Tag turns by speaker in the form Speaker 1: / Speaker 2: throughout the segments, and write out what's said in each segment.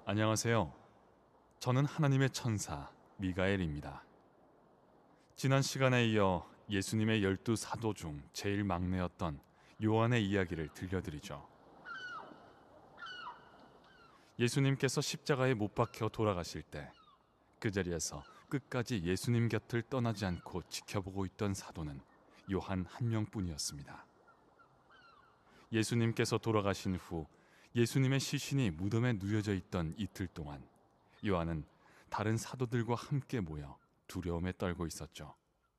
Speaker 1: 안녕하세요. 저는 하나님의 천사 미가엘입니다. 지난 시간에 이어 예수님의 12사도 중 제일 막내였던 요한의 이야기를 들려드리죠. 예수님께서 십자가에 못 박혀 돌아가실 때 그 자리에서 끝까지 예수님 곁을 떠나지 않고 지켜보고 있던 사도는 요한 한 명뿐이었습니다. 예수님께서 돌아가신 후 예수님의 시신이 무덤에 누워져 있던 이틀 동안 요한은 다른 사도들과 함께 모여 두려움에 떨고 있었죠.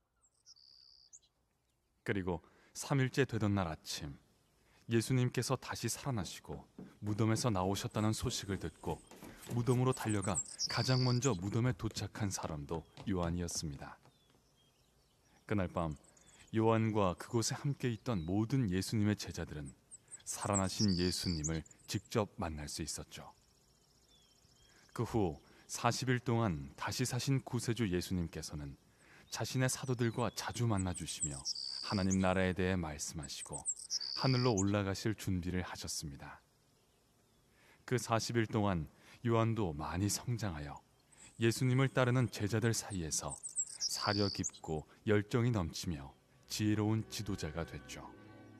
Speaker 1: 그리고 3일째 되던 날 아침, 예수님께서 다시 살아나시고 무덤에서 나오셨다는 소식을 듣고 무덤으로 달려가 가장 먼저 무덤에 도착한 사람도 요한이었습니다. 그날 밤 요한과 그곳에 함께 있던 모든 예수님의 제자들은 살아나신 예수님을 직접 만날 수 있었죠. 그 후 40일 동안 다시 사신 구세주 예수님께서는 자신의 사도들과 자주 만나주시며 하나님 나라에 대해 말씀하시고 하늘로 올라가실 준비를 하셨습니다. 그 40일 동안 요한도 많이 성장하여 예수님을 따르는 제자들 사이에서 사려 깊고 열정이 넘치며 지혜로운 지도자가 됐죠.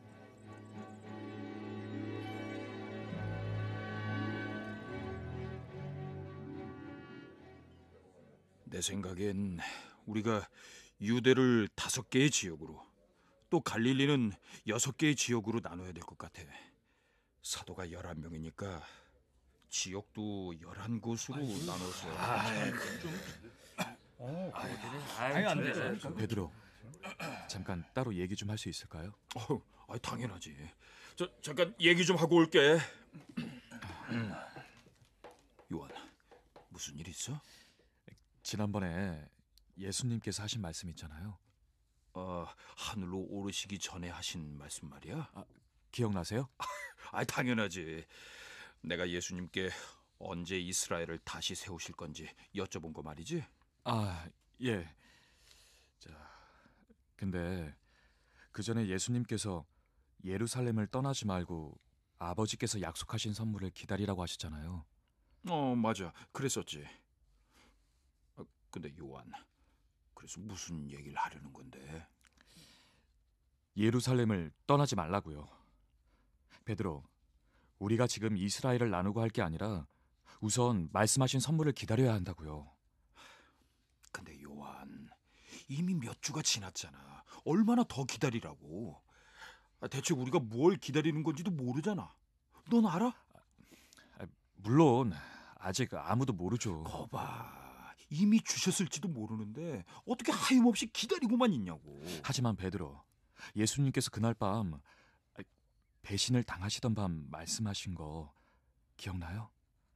Speaker 2: 내 생각엔 우리가 유대를 5개의 지역으로, 또 갈릴리는 6개의 지역으로 나눠야 될 것 같아. 사도가 11명이니까 지역도 11곳으로 나눠서.
Speaker 3: 안 돼.
Speaker 4: 베드로, 잠깐 따로 얘기 좀 할 수 있을까요?
Speaker 2: 당연하지. 잠깐 얘기 좀 하고 올게. 요한, 무슨 일 있어?
Speaker 4: 지난번에 예수님께서 하신 말씀 있잖아요.
Speaker 2: 하늘로 오르시기 전에 하신 말씀 말이야?
Speaker 4: 기억나세요?
Speaker 2: 당연하지. 내가 예수님께 언제 이스라엘을 다시 세우실 건지 여쭤본 거 말이지?
Speaker 4: 예. 근데 그 전에 예수님께서 예루살렘을 떠나지 말고 아버지께서 약속하신 선물을 기다리라고 하셨잖아요.
Speaker 2: 맞아. 그랬었지. 근데 요한, 그래서 무슨 얘기를 하려는 건데?
Speaker 4: 예루살렘을 떠나지 말라고요. 베드로, 우리가 지금 이스라엘을 나누고 할 게 아니라 우선 말씀하신 선물을 기다려야 한다고요.
Speaker 2: 근데 요한, 이미 몇 주가 지났잖아. 얼마나 더 기다리라고? 대체 우리가 뭘 기다리는 건지도 모르잖아. 넌 알아?
Speaker 4: 물론 아직 아무도 모르죠.
Speaker 2: 거봐, 이미 주셨을지도 모르는데 어떻게 하염없이 기다리고만 있냐고.
Speaker 4: 하지만 베드로, 예수님께서 그날 밤 배신을 당하시던 밤 말씀하신 거 기억나요?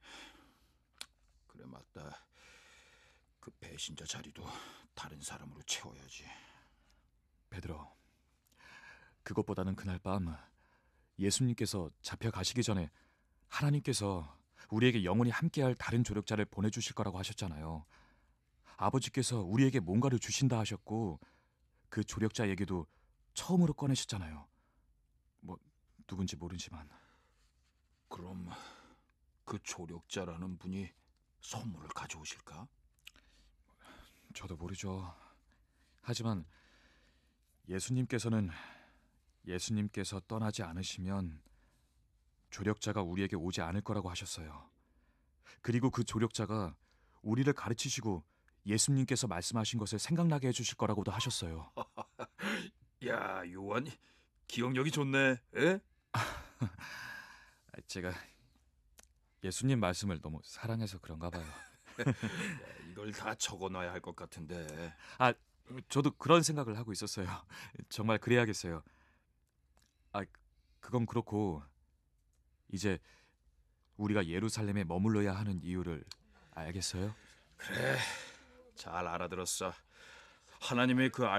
Speaker 2: 그래, 맞다. 그 배신자 자리도 다른 사람으로 채워야지.
Speaker 4: 베드로, 그것보다는 그날 밤 예수님께서 잡혀가시기 전에 하나님께서 우리에게 영원히 함께할 다른 조력자를 보내주실 거라고 하셨잖아요. 아버지께서 우리에게 뭔가를 주신다 하셨고 그 조력자 얘기도 처음으로 꺼내셨잖아요. 누군지 모르지만.
Speaker 2: 그럼 그 조력자라는 분이 선물을 가져오실까?
Speaker 4: 저도 모르죠. 하지만 예수님께서는 예수님께서 떠나지 않으시면 조력자가 우리에게 오지 않을 거라고 하셨어요. 그리고 그 조력자가 우리를 가르치시고 예수님께서 말씀하신 것을 생각나게 해주실 거라고도 하셨어요.
Speaker 2: 야, 요한, 기억력이 좋네. 에?
Speaker 4: 제가 예수님 말씀을 너무 사랑해서 그런가 봐요.
Speaker 2: 이걸 다 적어놔야 할 것 같은데.
Speaker 4: 저도 그런 생각을 하고 있었어요. 정말 그래야겠어요. 그건 그렇고 이제 우리가 예루살렘에 머물러야 하는 이유를 알겠어요?
Speaker 2: 그래, 잘 알아들었어. 하나님의 그